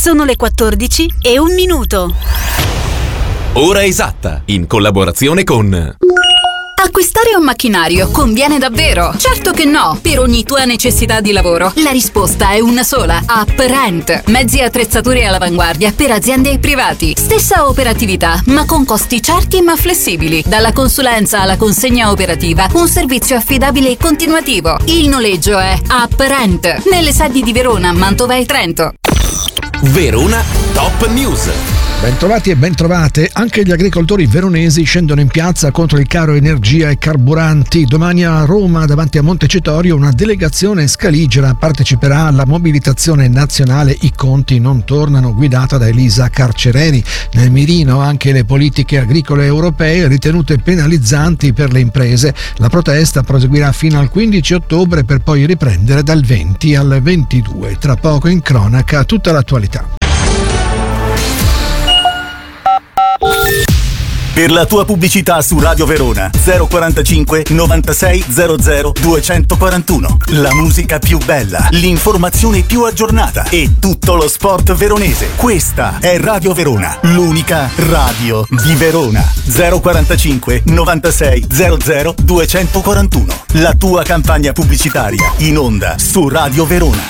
Sono le 14:01. Ora esatta, in collaborazione con... Acquistare un macchinario conviene davvero? Certo che no! Per ogni tua necessità di lavoro, la risposta è una sola: Apprent. Mezzi e attrezzature all'avanguardia per aziende e privati. Stessa operatività, ma con costi certi ma flessibili. Dalla consulenza alla consegna operativa, un servizio affidabile e continuativo. Il noleggio è Apprent. Nelle sedi di Verona, Mantova e Trento. Verona Top News. Bentrovati e bentrovate. Anche gli agricoltori veronesi scendono in piazza contro il caro energia e carburanti. Domani a Roma, davanti a Montecitorio, una delegazione scaligera parteciperà alla mobilitazione nazionale I conti non tornano, guidata da Elisa Carcereri. Nel mirino anche le politiche agricole europee ritenute penalizzanti per le imprese. La protesta proseguirà fino al 15 ottobre per poi riprendere dal 20 al 22. Tra poco in cronaca tutta l'attualità. Per la tua pubblicità su Radio Verona 045 96 00 241. La musica più bella, l'informazione più aggiornata e tutto lo sport veronese. Questa è Radio Verona, l'unica radio di Verona. 045 96 00 241. La tua campagna pubblicitaria in onda su Radio Verona.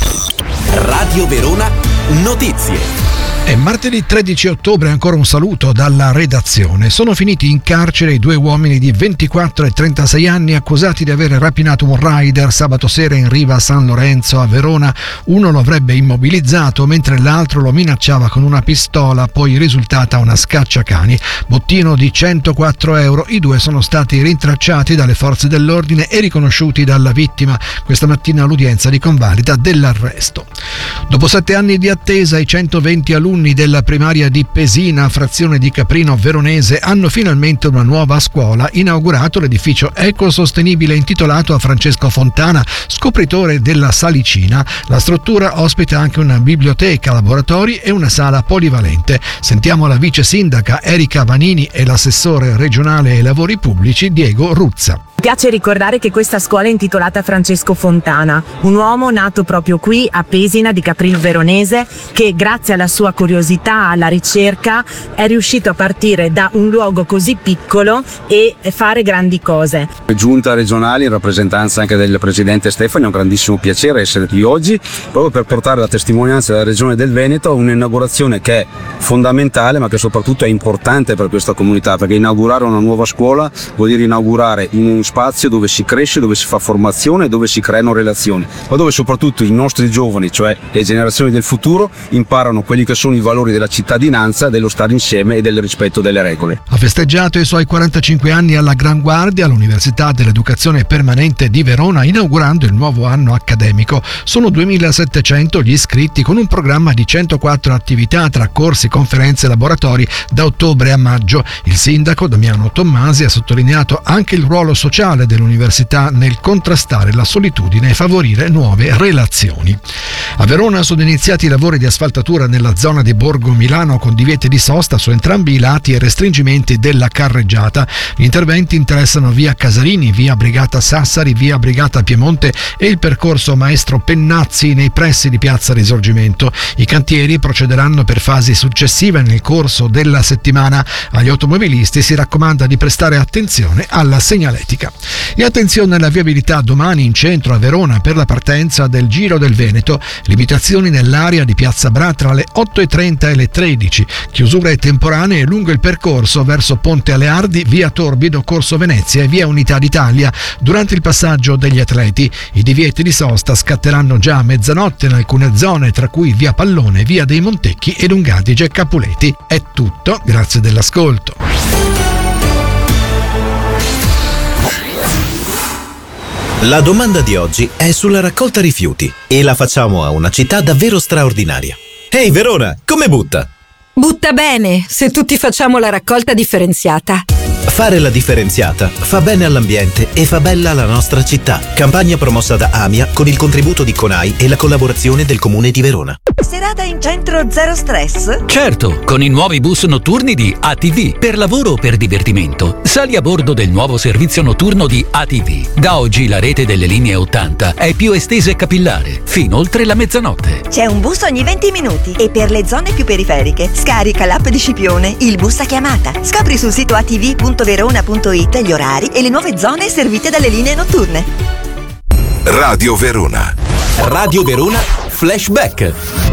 Radio Verona Notizie. È martedì 13 ottobre, ancora un saluto dalla redazione. Sono finiti in carcere i due uomini di 24 e 36 anni accusati di aver rapinato un rider sabato sera in riva San Lorenzo a Verona. Uno lo avrebbe immobilizzato mentre l'altro lo minacciava con una pistola, poi risultata una scacciacani. Bottino di 104 euro. I due sono stati rintracciati dalle forze dell'ordine e riconosciuti dalla vittima. Questa mattina l'udienza di convalida dell'arresto. Dopo 7 anni di attesa, i 120 alunni della primaria di Pesina, frazione di Caprino Veronese, hanno finalmente una nuova scuola. Inaugurato l'edificio ecosostenibile intitolato a Francesco Fontana, scopritore della Salicina. La struttura ospita anche una biblioteca, laboratori e una sala polivalente. Sentiamo la vice sindaca Erika Vanini e l'assessore regionale ai lavori pubblici Diego Ruzza. Mi piace ricordare che questa scuola è intitolata a Francesco Fontana, un uomo nato proprio qui a Pesina di Caprino Veronese, che grazie alla sua curiosità, alla ricerca, è riuscito a partire da un luogo così piccolo e fare grandi cose. Giunta regionale in rappresentanza anche del presidente Stefani, è un grandissimo piacere essere qui oggi proprio per portare la testimonianza della regione del Veneto a un'inaugurazione che è fondamentale ma che soprattutto è importante per questa comunità, perché inaugurare una nuova scuola vuol dire inaugurare un spazio dove si cresce, dove si fa formazione, dove si creano relazioni, ma dove soprattutto i nostri giovani, cioè le generazioni del futuro, imparano quelli che sono i valori della cittadinanza, dello stare insieme e del rispetto delle regole. Ha festeggiato i suoi 45 anni alla Gran Guardia all'Università dell'Educazione Permanente di Verona, inaugurando il nuovo anno accademico. Sono 2.700 gli iscritti, con un programma di 104 attività tra corsi, conferenze e laboratori da ottobre a maggio. Il sindaco Damiano Tommasi ha sottolineato anche il ruolo sociale dell'università nel contrastare la solitudine e favorire nuove relazioni. A Verona sono iniziati i lavori di asfaltatura nella zona di Borgo Milano, con divieti di sosta su entrambi i lati e restringimenti della carreggiata. Gli interventi interessano via Casarini, via Brigata Sassari, via Brigata Piemonte e il percorso Maestro Pennazzi nei pressi di piazza Risorgimento. I cantieri procederanno per fasi successive nel corso della settimana. Agli automobilisti si raccomanda di prestare attenzione alla segnaletica. E attenzione alla viabilità domani in centro a Verona per la partenza del Giro del Veneto. Limitazioni nell'area di Piazza Bra tra le 8:30 e le 13. Chiusure temporanee lungo il percorso verso Ponte Aleardi, via Torbido, Corso Venezia e via Unità d'Italia durante il passaggio degli atleti. I divieti di sosta scatteranno già a mezzanotte in alcune zone, tra cui via Pallone, via dei Montecchi e Lungadige Capuleti. È tutto, grazie dell'ascolto. La domanda di oggi è sulla raccolta rifiuti e la facciamo a una città davvero straordinaria. Ehi Verona, come butta? Butta bene, se tutti facciamo la raccolta differenziata. Fare la differenziata fa bene all'ambiente e fa bella la nostra città. Campagna promossa da AMIA con il contributo di CONAI e la collaborazione del Comune di Verona. Serata in centro zero stress? Certo, con i nuovi bus notturni di ATV, per lavoro o per divertimento. Sali a bordo del nuovo servizio notturno di ATV. Da oggi la rete delle linee 80 è più estesa e capillare, fino oltre la mezzanotte. C'è un bus ogni 20 minuti e per le zone più periferiche scarica l'app di Scipione, il bus a chiamata. Scopri sul sito atv.verona.it gli orari e le nuove zone servite dalle linee notturne. Radio Verona. Radio Verona Flashback.